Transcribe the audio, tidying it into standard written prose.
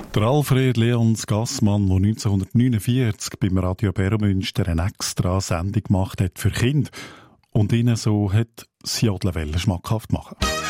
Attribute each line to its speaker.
Speaker 1: Der Alfred Leons Gassmann, der 1949 beim Radio Beromünster eine extra Sendung gemacht hat für Kinder und ihnen so hat das Jodeln schmackhaft machen.